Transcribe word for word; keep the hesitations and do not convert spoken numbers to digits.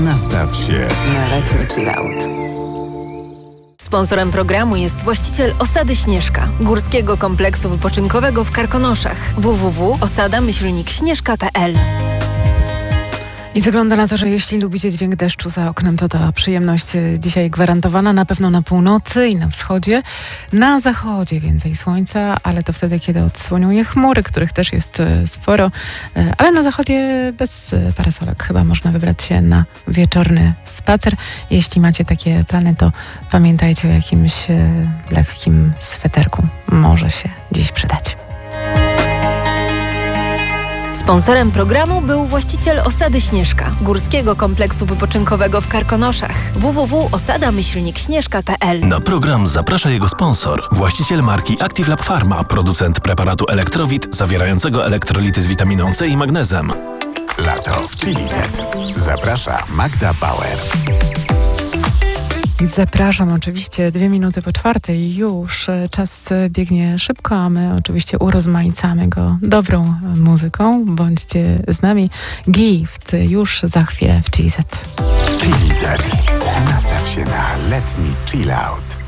Nastaw się na letni chillout. Sponsorem programu jest właściciel Osady Śnieżka, górskiego kompleksu wypoczynkowego w Karkonoszach. w w w kropka osada myślnik śnieżka kropka p l. I wygląda na to, że jeśli lubicie dźwięk deszczu za oknem, to ta przyjemność dzisiaj gwarantowana na pewno na północy i na wschodzie. Na zachodzie więcej słońca, ale to wtedy, kiedy odsłonią je chmury, których też jest sporo. Ale na zachodzie bez parasolek chyba można wybrać się na wieczorny spacer. Jeśli macie takie plany, to pamiętajcie o jakimś lekkim sweterku. Może się dziś przydać. Sponsorem programu był właściciel Osady Śnieżka, górskiego kompleksu wypoczynkowego w Karkonoszach. w w w kropka osada myślnik śnieżka kropka p l. Na program zaprasza jego sponsor, właściciel marki ActiveLab Pharma, producent preparatu Elektrowit zawierającego elektrolity z witaminą C i magnezem. Lato w Chili Z. Zaprasza Magda Bauer. Zapraszam oczywiście dwie minuty po czwartej. Już czas biegnie szybko, a my oczywiście urozmaicamy go dobrą muzyką. Bądźcie z nami. Gift już za chwilę w Chili Z. Chili Z. Nastaw się na letni chillout.